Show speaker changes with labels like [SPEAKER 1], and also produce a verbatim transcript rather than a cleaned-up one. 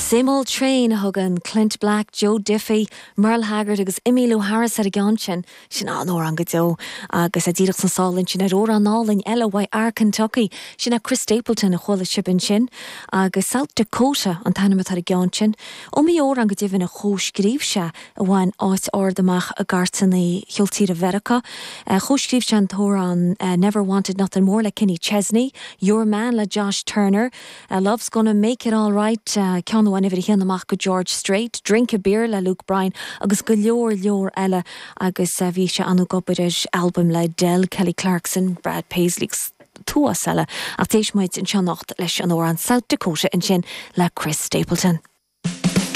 [SPEAKER 1] Same old train hugan Clint Black, Joe Diffie, Merle Haggard agus Emmylou Harris ar a gceantin sin an ór an go deo agus a ddíreach san sálinn sin ar ór an nálinn eile bhaid ar Kentucky sin a Chris Stapleton a chuala sibin sin agus South Dakota an tanimid ar a gceantin ó mi ór an go dtíhann a chóscríb se a bhain áit ordamach a gartan í Chioltír a Verica chóscríb se an tór an Never Wanted Nothing More le Kenny Chesney, Your Man le Josh Turner, uh, Love's Gonna Make It All Right uh, ceann bhain ifir hían amach go George Strait, Drink a Beer le Luke Bryan agus go leor leor eile agus uh, bhí se anú gobair album le Del Kelly Clarkson, Brad Paisley's tuas eile ach tééis muid in seannacht leis an ór an South Dakota in sin le Chris Stapleton.